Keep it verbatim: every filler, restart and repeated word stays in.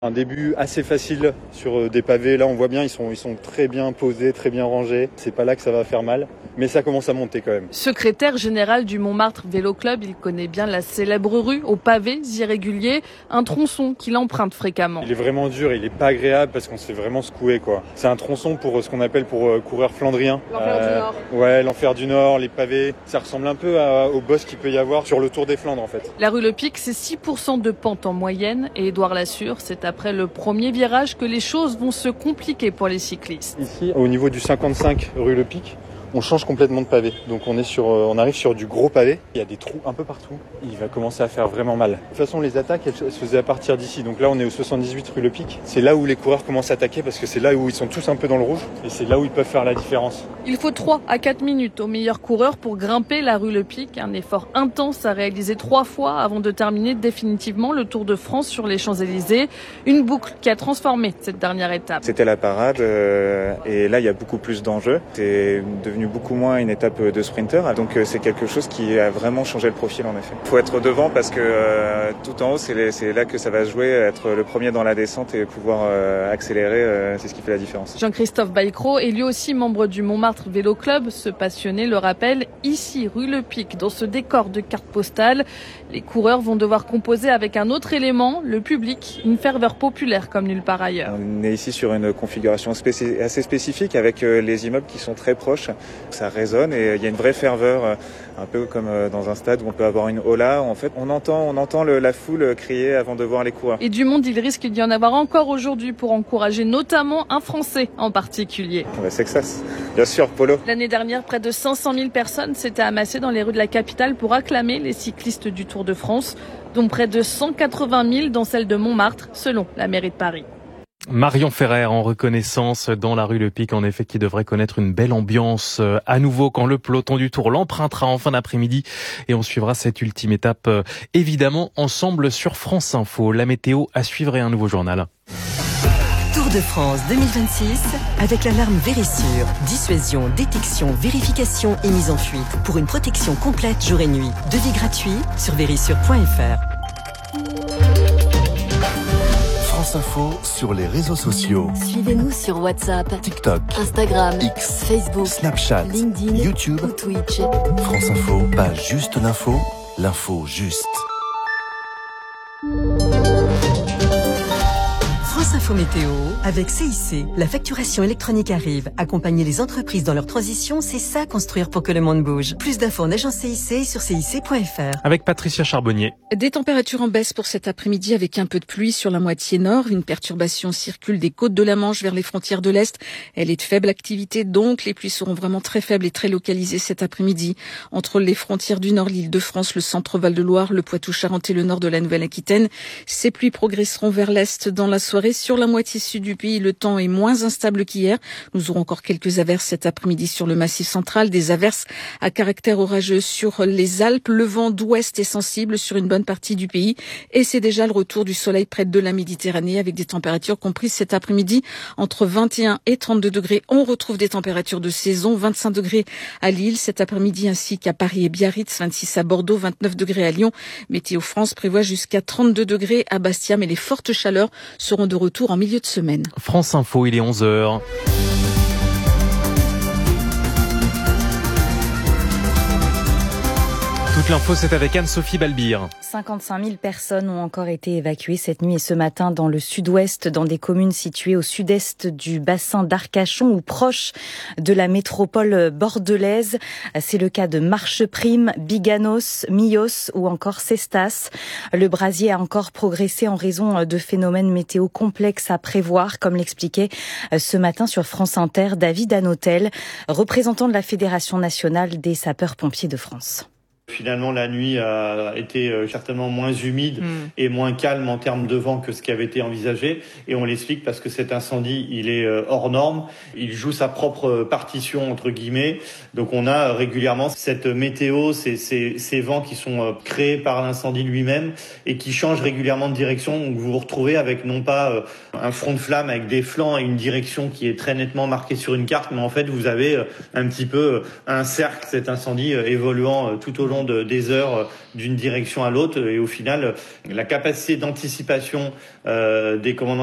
Un début assez facile sur des pavés, là on voit bien, ils sont, ils sont très bien posés, très bien rangés. C'est pas là que ça va faire mal, mais ça commence à monter quand même. Secrétaire général du Montmartre Vélo Club, il connaît bien la célèbre rue aux pavés irréguliers, un tronçon qu'il emprunte fréquemment. Il est vraiment dur, il est pas agréable parce qu'on se fait vraiment secouer quoi. C'est un tronçon pour ce qu'on appelle pour euh, coureurs flandriens. L'enfer euh, du Nord. Ouais, l'enfer du Nord, les pavés, ça ressemble un peu à, au boss qu'il peut y avoir sur le Tour des Flandres en fait. La rue Le Pic, c'est six pour cent de pente en moyenne et Édouard l'assure, c'est après le premier virage que les choses vont se compliquer pour les cyclistes. Ici, au niveau du cinquante-cinq rue Le Pic, on change complètement de pavé. Donc on est sur, on arrive sur du gros pavé. Il y a des trous un peu partout. Il va commencer à faire vraiment mal. De toute façon, les attaques, elles se faisaient à partir d'ici. Donc là, on est au soixante-dix-huit rue Le Pic. C'est là où les coureurs commencent à attaquer parce que c'est là où ils sont tous un peu dans le rouge. Et c'est là où ils peuvent faire la différence. Il faut trois à quatre minutes au meilleur coureur pour grimper la rue Le Pic. Un effort intense à réaliser trois fois avant de terminer définitivement le Tour de France sur les Champs-Élysées. Une boucle qui a transformé cette dernière étape. C'était la parade euh, et là, il y a beaucoup plus d'enjeux. C'est devenu beaucoup moins une étape de sprinter, donc c'est quelque chose qui a vraiment changé le profil en effet. Il faut être devant parce que euh, tout en haut, c'est, les, c'est là que ça va jouer, être le premier dans la descente et pouvoir euh, accélérer, euh, c'est ce qui fait la différence. Jean-Christophe Baïcro est lui aussi membre du Montmartre Vélo Club. Ce passionné le rappelle, ici, rue Le Pic, dans ce décor de carte postale, les coureurs vont devoir composer avec un autre élément, le public, une ferveur populaire comme nulle part ailleurs. On est ici sur une configuration spéci- assez spécifique avec les immeubles qui sont très proches. Ça résonne et il y a une vraie ferveur, un peu comme dans un stade où on peut avoir une hola. En fait, on entend, on entend le, la foule crier avant de voir les coureurs. Et du monde, il risque d'y en avoir encore aujourd'hui pour encourager notamment un Français en particulier. Ouais, c'est que ça, bien sûr, Polo. L'année dernière, près de cinq cent mille personnes s'étaient amassées dans les rues de la capitale pour acclamer les cyclistes du Tour de France, dont près de cent quatre-vingt mille dans celle de Montmartre, selon la mairie de Paris. Marion Ferrer en reconnaissance dans la rue Le Pic, en effet, qui devrait connaître une belle ambiance à nouveau quand le peloton du Tour l'empruntera en fin d'après-midi. Et on suivra cette ultime étape, évidemment, ensemble sur France Info. La météo à suivre et un nouveau journal. Tour de France deux mille vingt-six avec l'alarme Vérissure. Dissuasion, détection, vérification et mise en fuite. Pour une protection complète jour et nuit. Devis gratuit sur vérissure point f r. France Info sur les réseaux sociaux. Suivez-nous sur WhatsApp, TikTok, Instagram, X, Facebook, Snapchat, LinkedIn, YouTube ou Twitch. France Info, pas juste l'info, l'info juste. France Info Météo avec C I C. La facturation électronique arrive. Accompagner les entreprises dans leur transition, c'est ça construire pour que le monde bouge. Plus d'infos en agence C I C sur C I C point f r. Avec Patricia Charbonnier. Des températures en baisse pour cet après-midi avec un peu de pluie sur la moitié nord. Une perturbation circule des côtes de la Manche vers les frontières de l'Est. Elle est de faible activité, donc les pluies seront vraiment très faibles et très localisées cet après-midi. Entre les frontières du nord, l'Île-de-France, le centre Val-de-Loire, le Poitou-Charentes et le nord de la Nouvelle-Aquitaine. Ces pluies progresseront vers l'Est dans la soirée. Sur la moitié sud du pays, le temps est moins instable qu'hier. Nous aurons encore quelques averses cet après-midi sur le Massif central, des averses à caractère orageux sur les Alpes. Le vent d'ouest est sensible sur une bonne partie du pays et c'est déjà le retour du soleil près de la Méditerranée avec des températures comprises cet après-midi entre vingt et un et trente-deux degrés. On retrouve des températures de saison, vingt-cinq degrés à Lille cet après-midi ainsi qu'à Paris et Biarritz, vingt-six à Bordeaux, vingt-neuf degrés à Lyon. Météo France prévoit jusqu'à trente-deux degrés à Bastia, mais les fortes chaleurs seront de retour en milieu de semaine. France Info, il est onze heures. Toute l'info, c'est avec Anne-Sophie Balbir. cinquante-cinq mille personnes ont encore été évacuées cette nuit et ce matin dans le sud-ouest, dans des communes situées au sud-est du bassin d'Arcachon ou proche de la métropole bordelaise. C'est le cas de Marcheprime, Biganos, Millos ou encore Cestas. Le brasier a encore progressé en raison de phénomènes météo complexes à prévoir, comme l'expliquait ce matin sur France Inter David Hanotel, représentant de la Fédération nationale des sapeurs-pompiers de France. Finalement, la nuit a été certainement moins humide mmh. et moins calme en termes de vent que ce qui avait été envisagé. Et on l'explique parce que cet incendie, il est hors norme. Il joue sa propre partition, entre guillemets. Donc on a régulièrement cette météo, ces, ces, ces vents qui sont créés par l'incendie lui-même et qui changent régulièrement de direction. Donc vous vous retrouvez avec non pas un front de flamme avec des flancs et une direction qui est très nettement marquée sur une carte, mais en fait vous avez un petit peu un cercle, cet incendie évoluant tout au long demande des heures d'une direction à l'autre. Et au final, la capacité d'anticipation euh, des commandants